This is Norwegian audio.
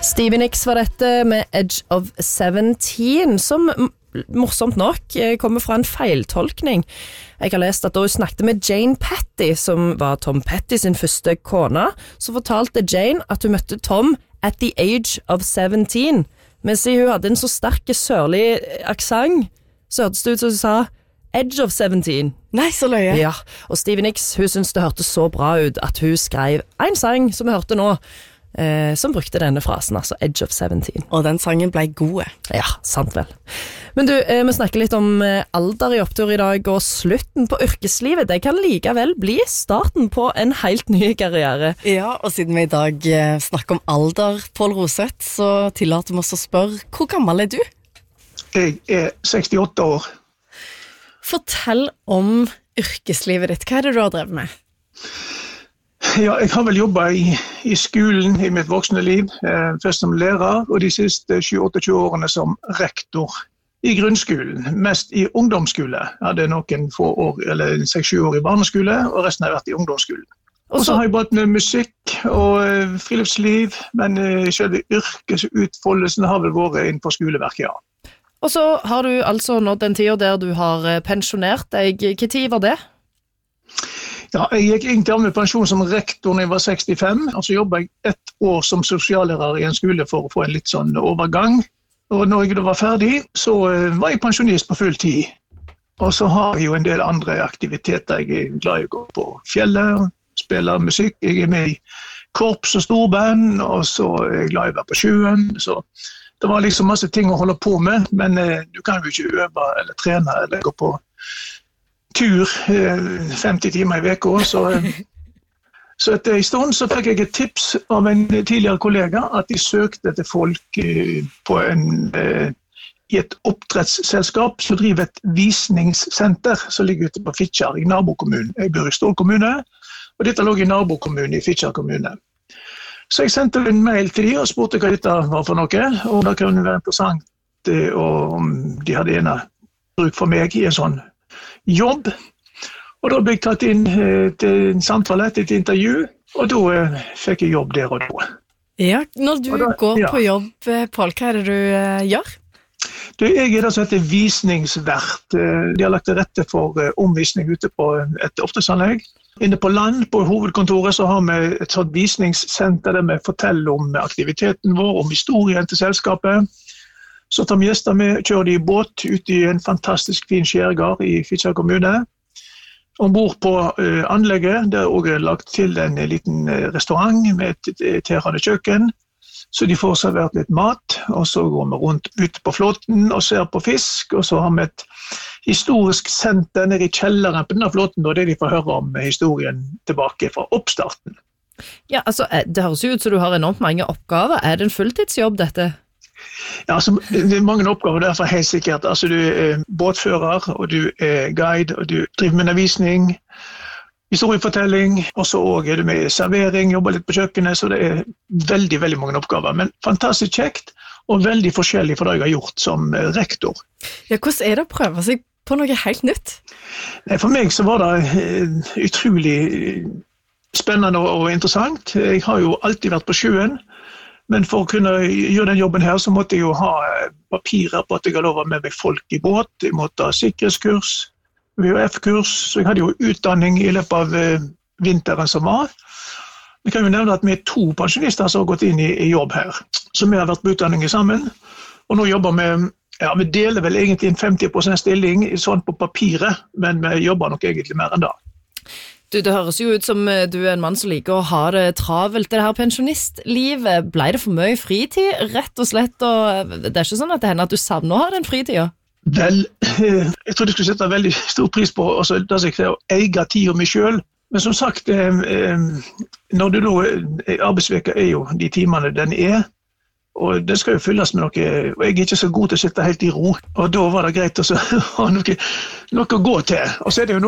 Stevie Nicks var dette med Edge of 17, som morsomt nok kommer fra en feiltolkning. Jeg har lest at da hun snakket med Jane Petty, som var Tom Petty sin første kone, så fortalte Jane at hun møtte Tom at the age of 17, men siden hun hadde en så sterk sørlig aksent, så hørtes det ut som hun sa Edge of 17. Nei, så løye. Ja, og Stevie Nicks, hun syntes det hørtes så bra ut at hun skrev en sang som vi hørte nå, som brukte denne frasen, altså Edge of 17. Og den sangen ble god. Ja, sant vel. Men du, vi snakker litt om alder i opptur i dag, og slutten på yrkeslivet. Det kan likevel bli starten på en helt ny karriere. Ja, og siden vi i dag snakker om alder, Pål Roseth, så tillater vi oss å spørre, hvor gammel er du? Jeg er 68 år. Fortell om yrkeslivet ditt. Hva er det du har drevet med? Ja, jeg har vel jobbet i skolen i mitt voksne liv, først som lærer, og de siste 27-28 årene som rektor i grunnskolen, mest i ungdomsskole. Jeg hadde noen få år, eller 6-7 år i barneskole, og resten har vært i ungdomsskolen. Og så har jeg både med musikk og friluftsliv, men selve yrkesutfoldelsen har vel vært innenfor skoleverket, ja. Og så har du altså nådd den tiden der du har pensjonert deg. Hva tid var det? Ja, jeg gikk egentlig av med pensjon som rektor når jeg var 65, og så jobbet jeg 1 år som sosiallærer i en skole for å få en litt sånn overgang. Og når jeg da var ferdig, så var jeg pensjonist på full tid. Og så har jeg jo en del andre aktiviteter. Jeg er glad i å gå på fjellet, spille musikk. Jeg er med i korps og storband, og så er jeg glad i å være på sjøen. Så det var liksom masse ting å holde på med, men du kan jo ikke øve eller trene eller gå på tur 50 timer i veka, så etter en stund så fikk jeg et tips av en tidligere kollega at de søkte etter folk på i et oppdrettsselskap som driver et visningssenter som ligger ute på Fitjar i nabokommunen. Jeg bor i Stål kommune, og dette lå i nabokommunen i Fitjar kommune. Så jeg sendte en mail til de og spurte hva dette var for noe, og det kunne være interessant om de hadde en bruk for meg i en sånn jobb, og da ble jeg tatt inn til en samtale, til et intervju, og da fikk jeg jobb der og da. Ja, når du går på jobb, Pål, hva er det du gjør? Jeg er det som heter visningsvert. De har lagt til rette for omvisning ute på et oppdrettsanlegg. Inne på land, på hovedkontoret, så har vi et sånt visningssenter der vi forteller om aktiviteten vår, om historien til selskapet. Så tar vi gjester med, kjører de i båt ut i en fantastisk fin skjærgård i Fitjar kommune. Ombord på anlegget, der er lagt til en liten restaurant med et tilhørende kjøkken, så de får servert litt mat, og så går vi rundt ute på flåten og ser på fisk, og så har vi et historisk senter nede i kjelleren på denne flåten, og det de får høre om historien tilbake fra oppstarten. Ja, altså, det høres jo ut som du har enormt mange oppgaver. Er det en fulltidsjobb, dette? Ja, altså, det er mange oppgaver derfor helt sikkert. Altså, du er båtfører, og du er guide, og du driver med undervisning, historiefortelling, og så er du med i servering, jobber litt på kjøkkenet, så det er veldig, veldig mange oppgaver. Men fantastisk kjekt, og veldig forskjellig for det jeg har gjort som rektor. Ja, hvordan er det å prøve seg på noe helt nytt? For meg så var det utrolig spennende og interessant. Jeg har jo alltid vært på sjøen, men for å kunne gjøre den jobben her, så måtte jeg jo ha papirer på at jeg har lov med meg folk i båt. Jeg måtte ha sikkerhetskurs, VHF-kurs, så jeg hadde jo utdanning i løpet av vinteren som var. Vi kan jo nevne at vi er 2 pensjonister som har gått inn i jobb her, så vi har vært på utdanning sammen, og nå jobber vi deler vel egentlig en 50% stilling sånn på papiret, men vi jobber nok egentlig mer enn det. Du, det høres jo ut som du er en mann som liker å ha det travelt, det her pensjonistlivet. Ble det for mye fritid, rett og slett? Og det er ikke sånn at det hender at du savner å ha den fritiden? Vel, jeg tror du skulle sette veldig stor pris på altså, det som jeg sier, å eie tid om meg selv. Men som sagt, når du nå, arbeidsveka er jo de timene den er, og det skal jo fylles med noe, og jeg er ikke så god til å sitte helt i ro, og da var det greit å ha noe å gå til. Og så er det jo